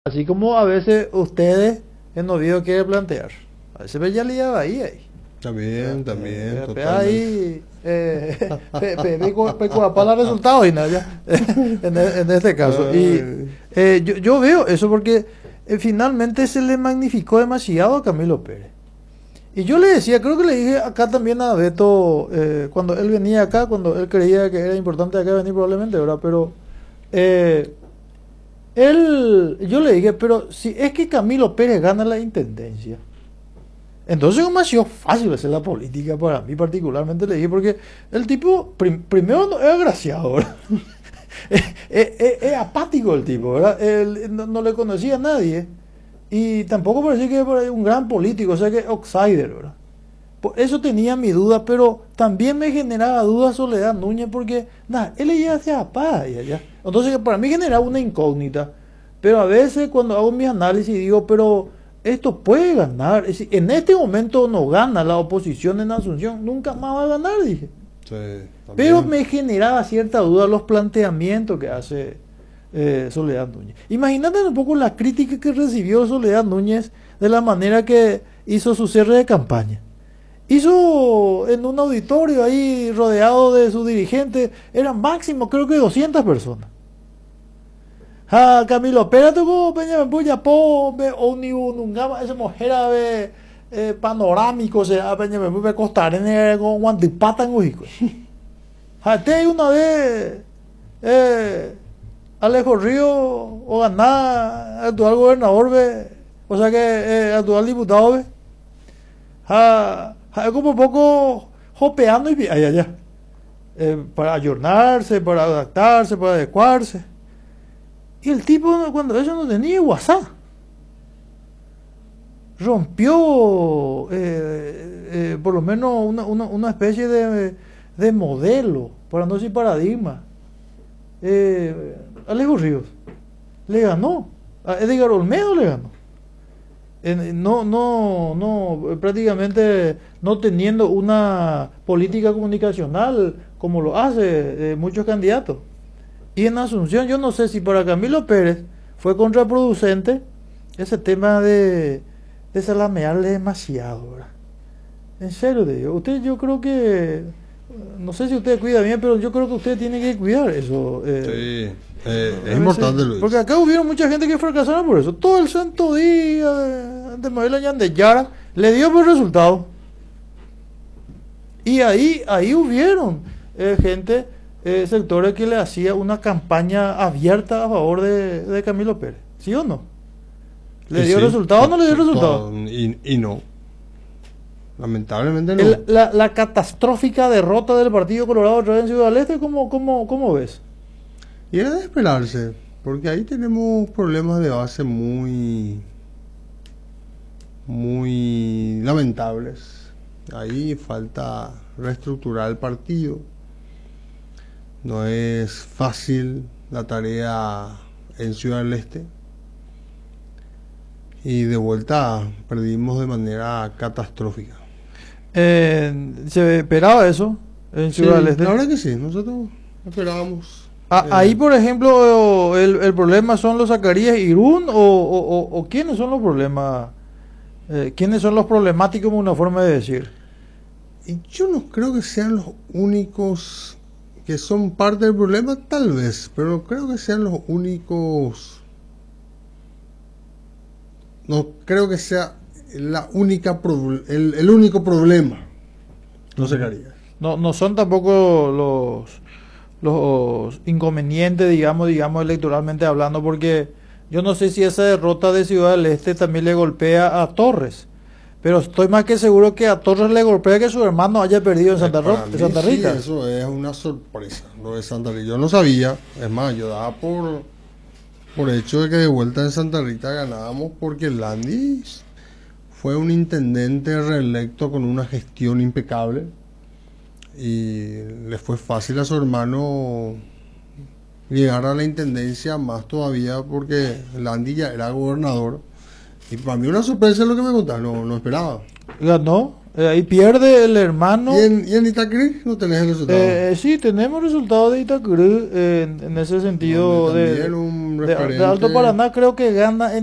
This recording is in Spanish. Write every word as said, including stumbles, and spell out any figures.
Así como a veces ustedes en los videos quieren plantear. A veces ve ya liaba ahí, ahí. También, también, Eh, pe- totalmente. ahí, eh, pe- pe- pe- pe- para los resultados y nada, ya. en, e- en este caso. Y Ay. eh, yo, yo veo eso porque eh, finalmente se le magnificó demasiado a Camilo Pérez. Y yo le decía, creo que le dije acá también a Beto, eh, cuando él venía acá, cuando él creía que era importante acá venir probablemente, ¿verdad? Pero eh, él, yo le dije, pero si es que Camilo Pérez gana la intendencia, entonces como ha sido fácil hacer la política para mí particularmente, le dije, porque el tipo, prim- primero no- es agraciado, ¿verdad? es, es- es- es apático el tipo, ¿verdad? Él no, no le conocía a nadie y tampoco parecía que era un gran político, o sea que outsider, ¿verdad? Por eso tenía mi duda, pero también me generaba dudas Soledad Núñez porque, nada, él ya hacía paz y allá. Entonces para mí generaba una incógnita, pero a veces cuando hago mis análisis digo, pero esto puede ganar. Es decir, en este momento no gana la oposición en Asunción, nunca más va a ganar, dije. Sí, Pero también. me generaba cierta duda los planteamientos que hace eh, Soledad Núñez. Imagínate un poco la crítica que recibió Soledad Núñez de la manera que hizo su cierre de campaña. Hizo en un auditorio ahí rodeado de sus dirigentes, eran máximo creo que doscientas personas. Ah, Camilo, espérate, vos, peña, puya, po, ve, ómnibus, nunca, esa mujer, ve, eh, panorámico, sea, peña, me voy a costar en el con guantipata en Ujico. Ah, te hay una vez, eh, Alejo Río, o ganar, actual gobernador, ve, o sea que, eh, actual diputado, ve. Ah, ah, como un poco jopeando y allá, allá. Eh, para ayornarse, para adaptarse, para adecuarse. Y el tipo, cuando eso no tenía WhatsApp, rompió eh, eh, por lo menos una, una, una especie de, de modelo, para no decir paradigma. Eh, Alejo Ríos le ganó, a Edgar Olmedo le ganó. En- no, no, no, prácticamente no teniendo una política comunicacional como lo hace eh, muchos candidatos. Y en Asunción, yo no sé si para Camilo Pérez fue contraproducente ese tema de, de salamearle demasiado, ¿verdad? En serio te digo, usted yo creo que, no sé si usted cuida bien, pero yo creo que usted tiene que cuidar eso. eh, Sí, eh, a es importante, veces- Luis. Porque acá hubieron mucha gente que fracasaron por eso. Todo el santo día de, de Mabel Allán de Yara le dio por resultado. Y ahí, ahí hubieron eh, gente, eh, sectores que le hacía una campaña abierta a favor de, de Camilo Pérez. ¿Sí o no? ¿Le Sí, dio sí, resultado o no le dio to- resultado? to- Y, y no. Lamentablemente no. El- la, la catastrófica derrota del Partido Colorado otra vez en Ciudad del Este, ¿cómo, cómo, cómo ves? Y era de esperarse, porque ahí tenemos problemas de base muy, muy lamentables. Ahí falta reestructurar el partido. No es fácil la tarea en Ciudad del Este. Y de vuelta perdimos de manera catastrófica. Eh, ¿se esperaba eso en Ciudad Sí, del Este? la verdad que sí, nosotros esperábamos. Ah, eh, ahí, por ejemplo, el, el problema son los Zacarías Irún o, o, o- o quiénes son los problemas, eh, quiénes son los problemáticos, como una forma de decir. Y yo no creo que sean los únicos que son parte del problema, tal vez, pero no creo que sean los únicos. No creo que sea la única prob- el, el único problema. No sé qué haría. No, no son tampoco los, los inconvenientes, digamos, digamos, electoralmente hablando, porque yo no sé si esa derrota de Ciudad del Este también le golpea a Torres. Pero estoy más que seguro que a Torres le golpea que su hermano haya perdido en Santa, Eh, para Ro- en mí, Santa sí, Rita. eso es una sorpresa, lo de Santa Rita. Yo no sabía, es más, yo daba por, por hecho de que de vuelta en Santa Rita ganábamos porque Landy fue un intendente reelecto con una gestión impecable y le fue fácil a su hermano llegar a la intendencia, más todavía porque Landy ya era gobernador. Y para mí una sorpresa es lo que me contaron, no, no esperaba. Ganó, eh, ahí pierde el hermano. ¿Y en, y en Itacrí no tenés el resultado? Eh, sí, tenemos resultados de Itacurú eh, en, en ese sentido Donde de... también un de, referente. de Alto Paraná creo que gana en